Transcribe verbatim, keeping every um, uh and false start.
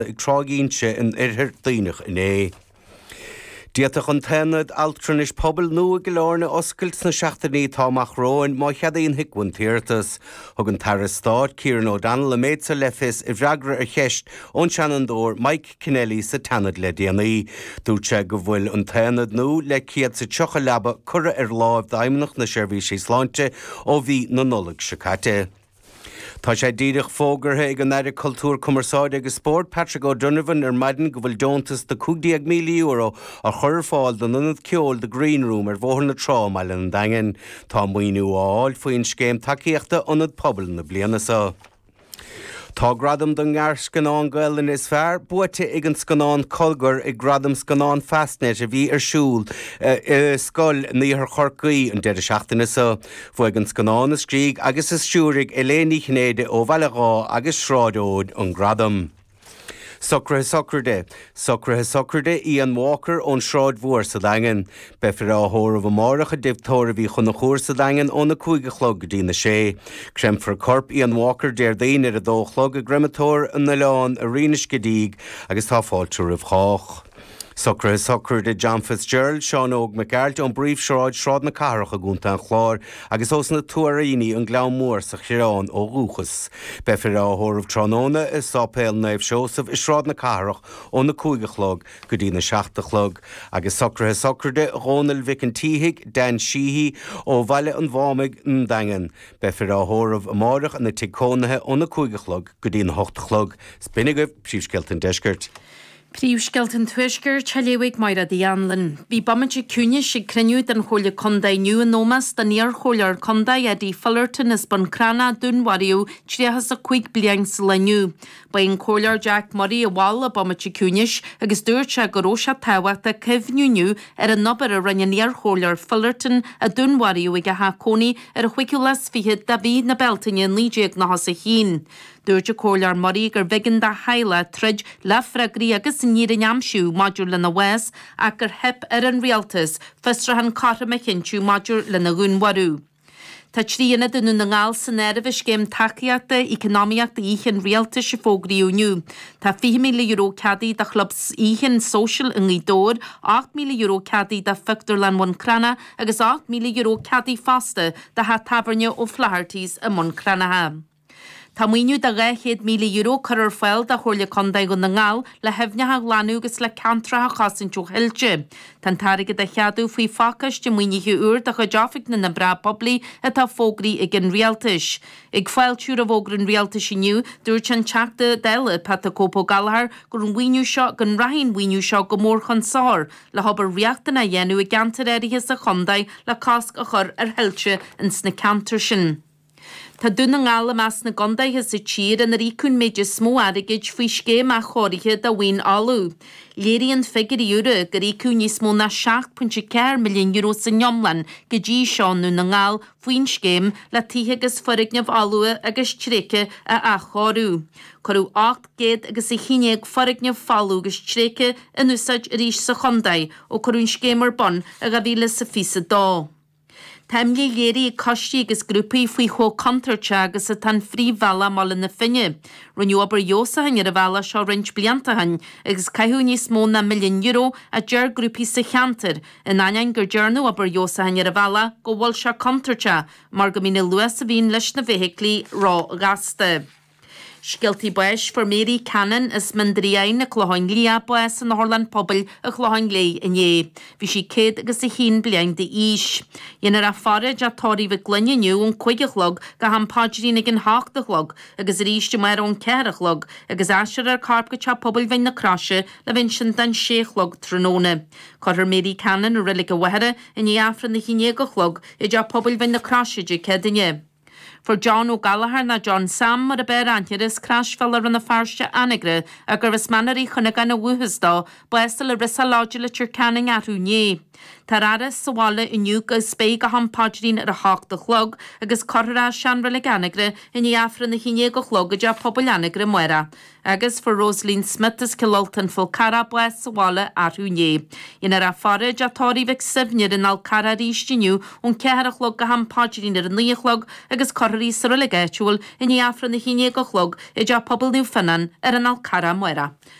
ag trágínse in irthir daoinech in é. Diatach an tenad altranis pobl nua gelárna oscailt na seachtaní támach róin má cheadaíon hicún tíirtas. Thug an tarrastáid Ciaran O'Donnell a méid sa lefis i bhreagra ar cheist ón seanandóir Mike Kennelly sa tanad le déanaí. Dúirte go bhfuil an tenad nó le ciad sa teocha leaba cura ar láimh daimnach na seirbhís Sláinte ó bhí na nullag sicate. Tá sé díreach fógartha ag an éireadh cultúr cumarsáide agus sport Patrick O'Donovan ar maidin go bhfuil dontas de cúig míle euro ar chur fáil don nunad ceol de Green Room ar bhór na trám eile an daingen. Tá muoinú áil faoin scéim takeíochta anad pobl na bliana sa. Tá gradam don ngear scanán gailin is fearr, buaite ag an scanán colgar ag gradam scanán fastnet a bhí ar siúl uh, scoil níor chorcaí an deidir seachtainna sa. Fuaig an scanán is scríg agus is siúrig Eléní Chnéide ó Bhealagá agus Sráidóid an gradam. Socrathe Socrade, Socrathe Socrade Ian Walker ón Sráid Mhór sa daingen. Befir áthóir of amárach a dibhtóir bhí chun na chóir sa daingen ón na cúige chlog dí na sé. Cremfar corp Ian Walker déir daon ar a dó chlog a grematóir an na leán a rinis godíg agus tá fáiltear of chách. Socrathe Socrade John Fitzgerald, Sean Óg McArt ón bríomh Sráid Sráid na Carach a gúnta an chlár agus os na tuaíní an Gleann Mór sa Chiarán ó Rúchas. Befir áthóir of Trónóna is sápéil naibh Seosamh is Sráid na Carach ó na cúige chlog go dtí na seachta chlog agus Socrathe Socrade Ronald Vican Tíhig Dan Sheehy ó Bhaile an Bhámig an daingen. Befir áthóir of amárach na ticónathe ó na cúige chlog go dtí na hocht chlog. Spinnigh príomhsceilt an deisgurt. Príomhsceilt an tuisgur teléigh mar a dhéanlan. Bhí baimide cúne sig cruniú den chola condaid nu an nómas den níor cholar condaid a dí Fullerton is bon crana dúnhariú tríochas a chuig bliang sa leniu. Ba an cholar Jack Murray a bháil a baimide cúnis agus dúirte go róise táhacht a cehniúniu ar an nobar a rinne níor cholar Fullerton a dúnhariú ag a hácóní ar a chuiciú las fihead da bhí na beltaine lídeag na has a hín. Dúirte cholar Murray gur bhegan da haile trid le freagrí agus níir an amsiú maidiúr le na Wes ac gur hep ar an rialtas festrahan cara me chinú maidiúr le na gúnharú. Tá tríanana denú na ngáil san éirih céim takeíachta economiaachta íchan rialtas se fógraíúniu. Tá fiche míle euro cadaí da clubs íchan social in Ghaidóir, ácht míle euro cadaí da Fictor le Moncrana agus ácht míle euro cadaí fasta da ha taverne ó Flaherty's a Moncranaha. Tá muoinú de réchéad míle euro chuir fáil de chóirla condaid go na ngáil le hefnethe leanú agus le cantra a chasanú hiilte. Tá tarige de cheadú faoi facas de muoinethe úr de chu deafik na na bra poblí atá fógraí ag an rialtas. Ag fáil túr a bhógra an rialtas iniu, dúirt an teachta deile Pata Copo Gallagher gur an bhaoinú seo gan rathín bhaoinú seo go mór chun sár le habar riachtainna dhéanú i gantar éirithe a condaid le casc a chur ar hiilte in sna cantar sin. Tá dúna ngála meas na gondaithe sa tír an rícún méidir smó airigid faoi scéim a choirithe da bhain alú. Léiríonn figur euro gur rícún níos mó na seacht punt ceir milliún euro sa Neomlan go dtí seánú na ngáil faoin scéim le tithe agus forigneamh alua agus tréice a achorú. Corú ácht géad agus i chineag forigneamh fallú agus tréice in úsáid ríis sa chondaid ó corún scéimar bon a gabhíle sa fisa dá. Táimlí léirí i costí agus grúpaí faoi chó contarte agus a tan phríomhheala mála na finne. Rinneú aber jósahain ar a bheala seo rint bliantahain agus caiithú níos mó na milliún euro a deir grúpaí sa cheantar in ainean gur dearnú aber jósahain ar a bheala go bhfuil se contarte mar go mína luas a bhíon leis na bheithiclí rá gasta. Scialtaí buis for Mary Cannon is mandríain na chláhain lia buis an Horland pobl a chláhain lé iné. Bhí si céad agus i hín bliain de ís. Dhéanaar a farid a tóirí bh glunniú an chuigechlog go hampáidirí ag an háchtachlog agus ríiste mar ón ceirichlog agus eisiir ar carp go te pobl bhain na crase le bhain sin den séchlog tróna. Coir Mary Cannon a rilig a wehere in í afran na híine go chlog i de pobl bhain na crase de cedinne. For John O'Gallagher na John Sam mar a bear antir is crash fellar an na farste anigre a gur vis manarí chunne gan a wuhusdá buestal a risa lágile tir canning atú né. Tar aras sawala iniu go spé go hampáidirín ar a hácht a chlog agus corra sean rilig anigre in í afran na híine go chlog a de pobl anigre muera. Agus for Rosaline Smith is kiloltan fol cara bues sawala atú né. Inar a farid a tóri vik sifnir in al cara rístiniu un cear a chlog go hampáidirín ar a níochlog agus corra gwarí syr o legetúil in i afran na híine go chlog i d pobl niw fynnan ar an alcara mwera.